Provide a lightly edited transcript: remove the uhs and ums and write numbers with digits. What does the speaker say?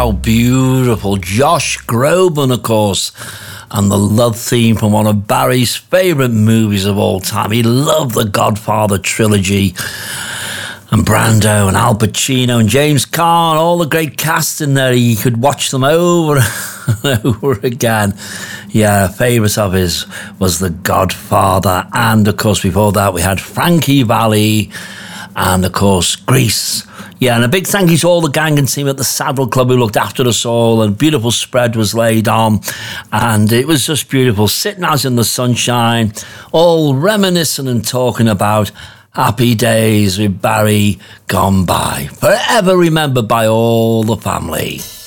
how beautiful. Josh Groban, of course, and the love theme from one of Barry's favourite movies of all time. He loved the Godfather trilogy. And Brando and Al Pacino and James Caan, all the great cast in there. He could watch them over and over again. Yeah, a favourite of his was The Godfather. And, of course, before that, we had Frankie Valli and, of course, Grease. Yeah, and a big thank you to all the gang and team at the Saddle Club who looked after us all, and a beautiful spread was laid on, and it was just beautiful, sitting out in the sunshine, all reminiscing and talking about happy days with Barry gone by, forever remembered by all the family.